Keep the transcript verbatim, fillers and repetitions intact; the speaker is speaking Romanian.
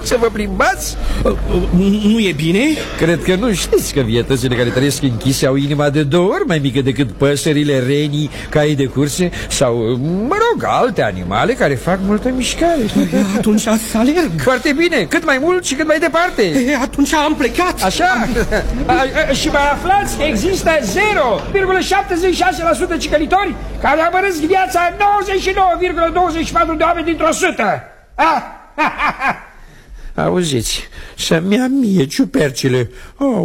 să vă plimbați? Nu e bine? Cred că nu știți că vietățile care trăiesc închise au inima de două ori mai mică decât păsările, renii, caii de curse sau, mă rog, alte animale care fac multă mișcare. Atunci să alerg. Foarte bine, cât mai mult și cât mai departe. E, atunci am plecat. Așa? A, a, și mai aflați că există zero virgulă șaptezeci și șase la sută cicălitori care amărăsc viața nouăzeci și nouă virgulă douăzeci și patru de oameni dintr-o sută. Ah. Auziți, să-mi ia mie ciupercile. Oh,